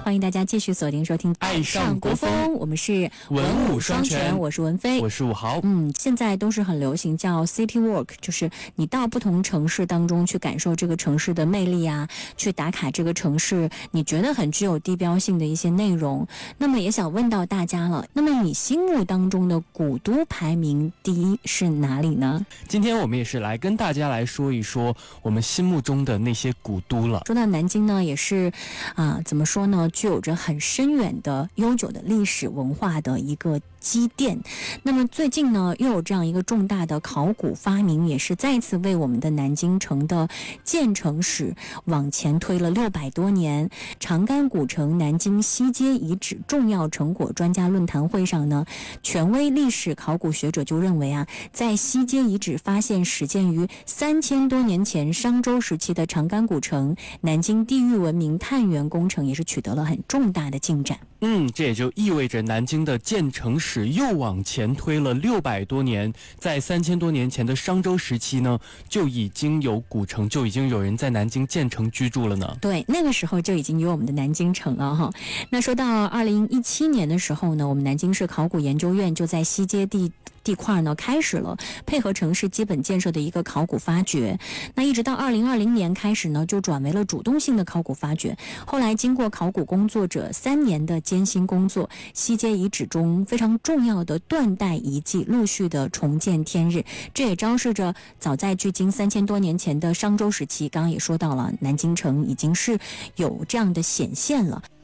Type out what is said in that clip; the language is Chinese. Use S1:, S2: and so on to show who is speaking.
S1: 欢迎大家继续锁定收听《
S2: 爱上国风》，
S1: 我们是
S2: 文武双全，
S1: 我是文飞，
S2: 我是武豪。
S1: 现在都是很流行叫 City Walk， 就是你到不同城市当中去感受这个城市的魅力啊，去打卡这个城市你觉得很具有地标性的一些内容。那么也想问到大家了，那么你心目当中的古都排名第一是哪里呢？
S2: 今天我们也是来跟大家来说一说我们心目中的那些古都了。
S1: 说到南京呢，也是怎么说呢，具有着很深远的悠久的历史文化的一个积淀。那么最近呢，又有这样一个重大的考古发明，也是再次为我们的南京城的建城史往前推了600多年。长干古城南京西街遗址重要成果专家论坛会上呢，权威历史考古学者就认为在西街遗址发现始建于3000多年前商周时期的长干古城，南京地域文明探源工程也是取得了很重大的进展。
S2: 这也就意味着南京的建城史又往前推了600多年，在3000多年前的商周时期呢，就已经有古城，就已经有人在南京建成居住了呢。
S1: 对，那个时候就已经有我们的南京城了哈。那说到2017年的时候呢，我们南京市考古研究院就在西街地块呢开始了配合城市基本建设的一个考古发掘。那一直到2020年开始呢，就转为了主动性的考古发掘。后来经过考古工作者3年的艰辛工作，西街遗址中非常重要的断代遗迹陆续的重见天日。这也昭示着早在距今3000多年前的商周时期，刚刚也说到了，南京城已经是有这样的显现了。